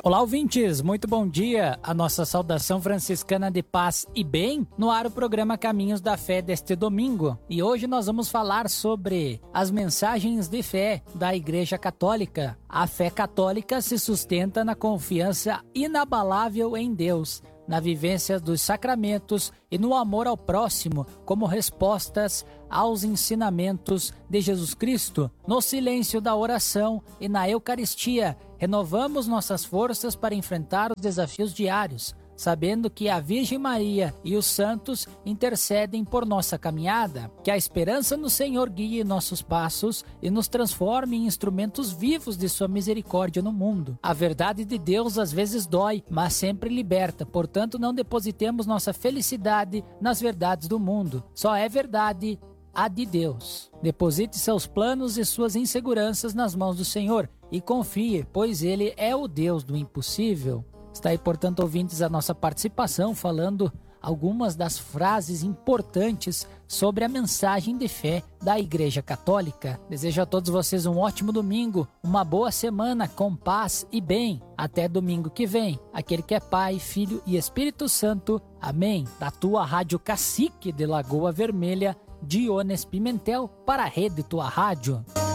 Olá, ouvintes, muito bom dia. A nossa saudação franciscana de paz e bem, no ar o programa Caminhos da Fé deste domingo. E hoje nós vamos falar sobre as mensagens de fé da Igreja Católica. A fé católica se sustenta na confiança inabalável em Deus, na vivência dos sacramentos e no amor ao próximo como respostas aos ensinamentos de Jesus Cristo. No silêncio da oração e na Eucaristia, renovamos nossas forças para enfrentar os desafios diários, sabendo que a Virgem Maria e os santos intercedem por nossa caminhada. Que a esperança no Senhor guie nossos passos e nos transforme em instrumentos vivos de sua misericórdia no mundo. A verdade de Deus às vezes dói, mas sempre liberta. Portanto, não depositemos nossa felicidade nas verdades do mundo. Só é verdade a de Deus. Deposite seus planos e suas inseguranças nas mãos do Senhor e confie, pois Ele é o Deus do impossível. Está aí, portanto, ouvintes, a nossa participação falando algumas das frases importantes sobre a mensagem de fé da Igreja Católica. Desejo a todos vocês um ótimo domingo, uma boa semana com paz e bem. Até domingo que vem. Aquele que é Pai, Filho e Espírito Santo. Amém. Da tua Rádio Cacique de Lagoa Vermelha, Diones Pimentel, para a Rede Tua Rádio.